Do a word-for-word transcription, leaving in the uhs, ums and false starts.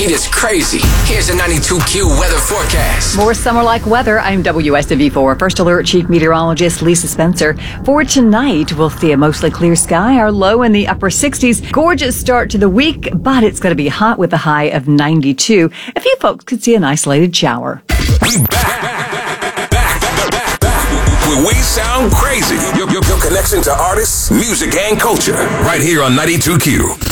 heat is crazy. Here's a ninety-two Q weather forecast. More summer-like weather. I'm W S W four First Alert Chief Meteorologist Lisa Spencer. For tonight, we'll see a mostly clear sky. Our low in the upper sixties. Gorgeous start to the week, but it's going to be hot with a high of ninety-two. A few folks could see an isolated shower. We back, back, back, back, back. Where we sound crazy. Your, your, your connection to artists, music, and culture. Right here on ninety-two Q.